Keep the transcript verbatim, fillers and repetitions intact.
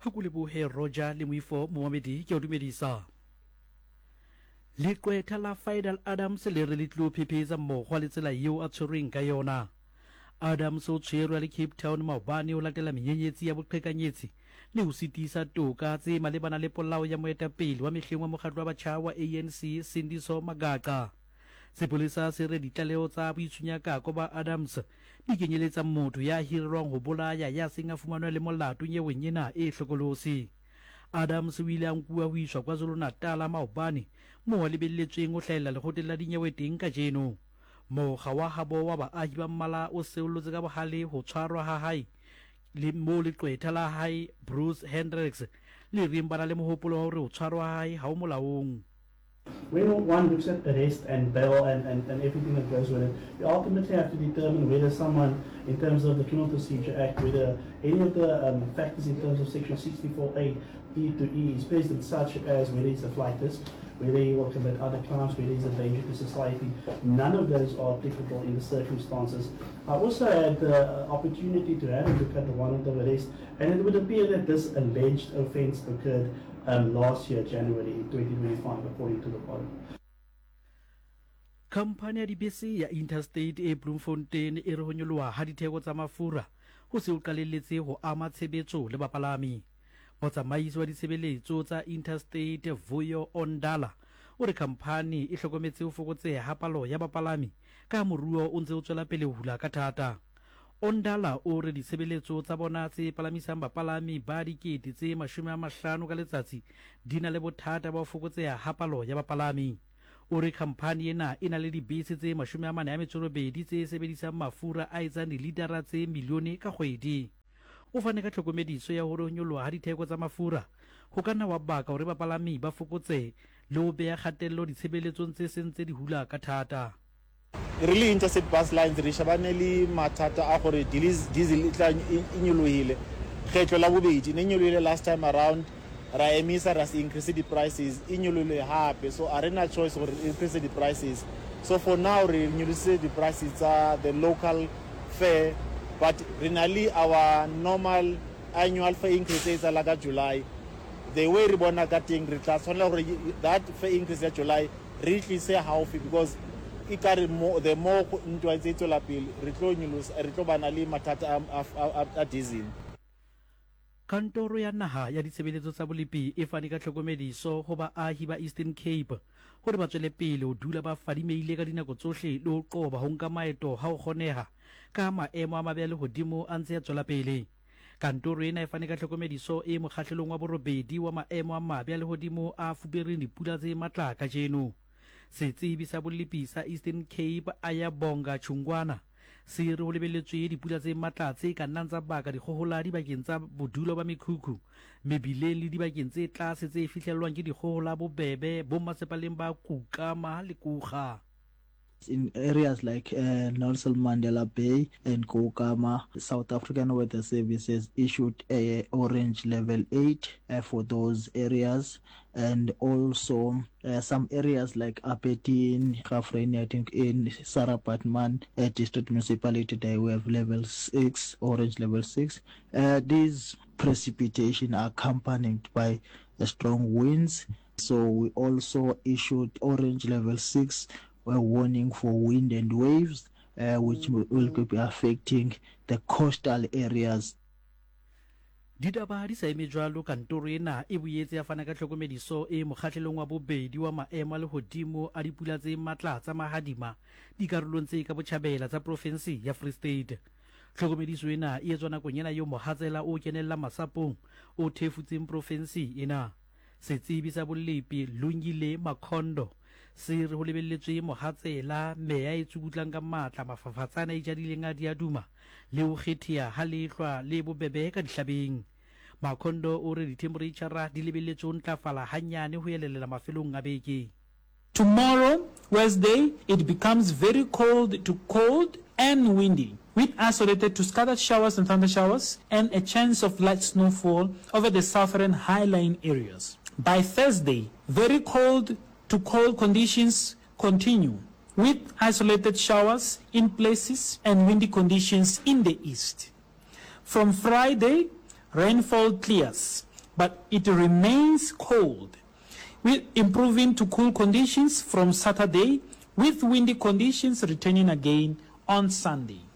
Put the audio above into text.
ha ko lebohe Roger le Moifo Mohamedi ke o dumedisa leqwetha la Fidel Adams le re le tlo phephetsa mmogo le tsela eo a tshwerweng ka yona Adams o tshwerwe le Cape Town maobane o latela menyenyetsi ya boqhekanyetsi le ho sitisa toka tse malebana le polao ya moetapele wa mehleng wa mokgatlo wa batjha wa A N C Sindiso Magaqa sepolesa se re ditlaleho tsa boitshunyakako ba Adams di kenyeletsa motho ya hirelwang ho bolaya ya seng a fumanwa le molato nyeweng ena e hlokolosi Adams o ile a nkuwa ho iswa KwaZulu-Natal maobane moo a lebelletsweng ho hlahella lekgotleng la dinyewe teng kajeno mokga wa habo wa baahi ba mmala o seollotse ka bohale ho tshwarwa ha hae le mo leqwetha la hae Bruce Hendricks le reng bana le mohopolo wa hore ho tshwarwa ha hae ha o molaong. When one looks at arrest and bail and, and, and everything that goes with it, you ultimately have to determine whether someone, in terms of the Criminal Procedure Act, whether any of the um, factors in terms of Section sixty-four A, E to E is present, such as whether he's a flight risk, whether he will commit other crimes, whether he's a danger to society. None of those are applicable in the circumstances. I also had the opportunity to have a look at the warrant of arrest, and it would appear that this alleged offence occurred Um, last year, January twenty twenty-five, according to the body. Company ya dibese ya Interstate e Bloemfontein e re ho nyoloha ha ditheko tsa mafura ho se o qalelletse ho ama tshebetso le bapalami. Motsamaisi wa ditshebeletso tsa Interstate Vuyo Ondala o re company e hlokometse ho fokotseha ha palo ya bapalami ka moruo o ntse o tswela pele ho hula ka thata. Ondala o re ditshebeletso tsa bona tse palamisang bapalami ba dikete tse mashome a mahlano ka letsatsi di na le bothata ba ho fokotseha ha palo ya bapalami. O re khamphani ena e na le dibese tse mashome a mane a metso e robedi tse sebedisang mafura a etsang dilitara tse milione ka kgwedi. O fane ka tlhokomediso ya hore ho nyoloha ha ditheko tsa mafura ho ka nna wa baka hore bapalami ba fokotse le ho beha kgatello ditshebeletsong tse sentse di hula ka thata. Really Interstate bus lines re shabane le mathata a gore diesel e tla inyolohile kgetlo la bobedi ne nyolohile last time around ra emisa ra increase the prices inyolohile hape so arena choice gore increase the prices so for now re nyolose the prices are the local fare but renally our normal annual fare increase is like July the way re bona ka teng re tla tshola gore that fare increase ya July re tlise half because ikare mo the more ntwa tse tsola pele re tlo nyolosa re tlo bana le mathata a diesel. Kantoro ya naha ya ditshebeletso tsa bolepi e fane ka tlhokomediso ho baahi ba Eastern Cape hore ba tswele pele ho dula ba fadimeile ka dinako tsohle le ho qoba ho nka maeto ha o kgoneha ka maemo a mabe le hodimo a ntse ya tswela pele. Kantoro ena e fane ka tlhokomediso e mokgahlelong wa borobedi wa maemo a mabe le hodimo a fubereng dipula tse matla ka jeno. Setsebi sa bolepi sa Eastern Cape Ayabonga Chungwana se re ho lebelletswe dipula tse matla tse ka nnang tsa baka dikgohola dibakeng tsa bodulo ba mekhukhu mebileng le dibakeng tse tlase tse fihlellwang ke dikgohola bobebe bo masepaleng ba Kukama le Kuga. In areas like uh, Nelson Mandela Bay and Kukama, South African Weather Services issued a orange level eight uh, for those areas, and also uh, some areas like Apetin, Khafreni, I think in Sarapatman uh, district municipality, they we have level six, orange level six. Uh, these precipitation are accompanied by uh, strong winds, so we also issued orange level six a warning for wind and waves, uh, which will, will be affecting the coastal areas. Didaba di sa eme jwalo kantoro ena e boetse ya fana ka tlhokomediso e mokgahlelong wa bobedi wa maemo le hodimo a dipula tse matla tsa mahadima dikarolong tse ka botjhabela tsa province ya Free State. Tlhokomediso ena e etswa nakong ena yo mohatsela o kenella masapong o thefutseng province ena. Setsebi sa bolepi Lungile Makhondo se re ho lebelletswe mohatsela meya e tsubutlang ka matla mafafatsana e jadileng a diaduma le ho kgethia ha lehlwa le bobebe ka dihlabeng. Makhondo o re ditemperature di lebelletswe ho ntlafala hanyane ho elelela mafelong a beke. Tomorrow, Wednesday, it becomes very cold to cold and windy, with isolated to scattered showers and thunder showers, and a chance of light snowfall over the southern highline areas. By Thursday, very cold to cold conditions continue, with isolated showers in places and windy conditions in the east. From Friday, rainfall clears, but it remains cold, with improving to cool conditions from Saturday, with windy conditions returning again on Sunday.